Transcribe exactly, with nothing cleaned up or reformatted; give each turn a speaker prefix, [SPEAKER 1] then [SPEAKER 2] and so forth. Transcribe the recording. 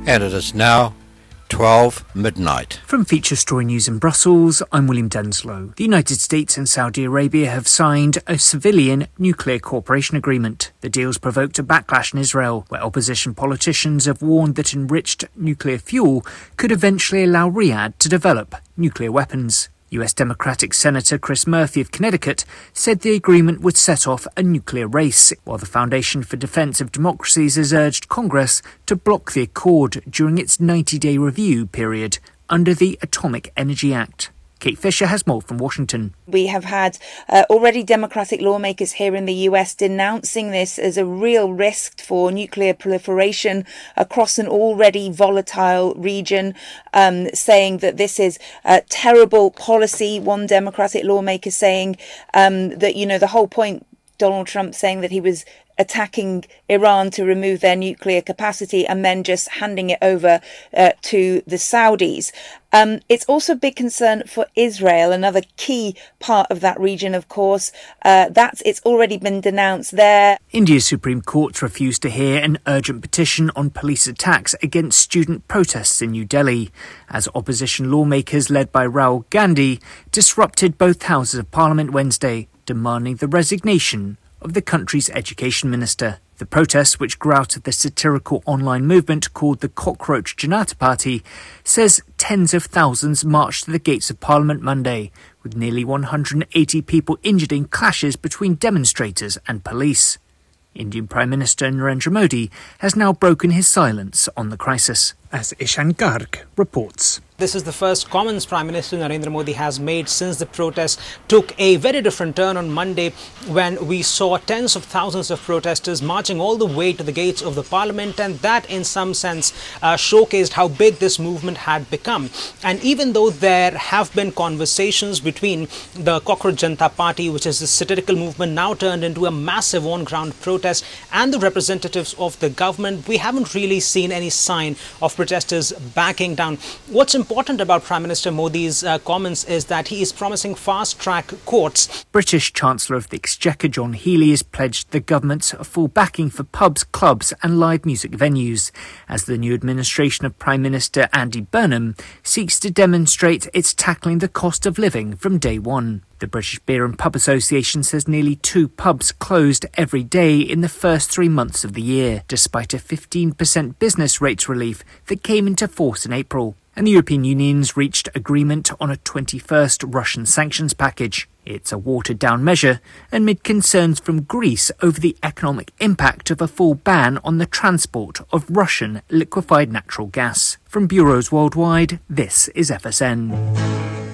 [SPEAKER 1] And it is now twelve midnight.
[SPEAKER 2] From Feature Story News in Brussels, I'm William Denslow. The United States and Saudi Arabia have signed a civilian nuclear cooperation agreement. The deal's provoked a backlash in Israel, where opposition politicians have warned that enriched nuclear fuel could eventually allow Riyadh to develop nuclear weapons. U S Democratic Senator Chris Murphy of Connecticut said the agreement would set off a nuclear race, while the Foundation for Defense of Democracies has urged Congress to block the accord during its ninety-day review period under the Atomic Energy Act. Kate Fisher has more from Washington.
[SPEAKER 3] We have had uh, already Democratic lawmakers here in the U S denouncing this as a real risk for nuclear proliferation across an already volatile region, um, saying that this is a terrible policy. One Democratic lawmaker saying um, that, you know, the whole point, Donald Trump saying that he was attacking Iran to remove their nuclear capacity and then just handing it over uh, to the Saudis. Um, it's also a big concern for Israel, another key part of that region, of course. Uh, that's it's already been denounced there.
[SPEAKER 2] India's Supreme Court refused to hear an urgent petition on police attacks against student protests in New Delhi, as opposition lawmakers led by Rahul Gandhi disrupted both houses of parliament Wednesday, demanding the resignation of the country's education minister. The protests, which grew out of the satirical online movement called the Cockroach Janata Party, says tens of thousands marched to the gates of Parliament Monday, with nearly one hundred eighty people injured in clashes between demonstrators and police. Indian Prime Minister Narendra Modi has now broken his silence on the crisis, as Ishan Garg reports.
[SPEAKER 4] This is the first comments Prime Minister Narendra Modi has made since the protests took a very different turn on Monday, when we saw tens of thousands of protesters marching all the way to the gates of the parliament, and that in some sense uh, showcased how big this movement had become. And even though there have been conversations between the Cockroach Janata Party, which is a satirical movement now turned into a massive on-ground protest, and the representatives of the government, we haven't really seen any sign of protesters backing down. What's important about Prime Minister Modi's uh, comments is that he is promising fast-track courts.
[SPEAKER 2] British Chancellor of the Exchequer John Healey has pledged the government's full backing for pubs, clubs and live music venues, as the new administration of Prime Minister Andy Burnham seeks to demonstrate it's tackling the cost of living from day one. The British Beer and Pub Association says nearly two pubs closed every day in the first three months of the year, despite a fifteen percent business rates relief that came into force in April. And the European Union's reached agreement on a twenty-first Russian sanctions package. It's a watered-down measure amid concerns from Greece over the economic impact of a full ban on the transport of Russian liquefied natural gas. From bureaus worldwide, this is F S N.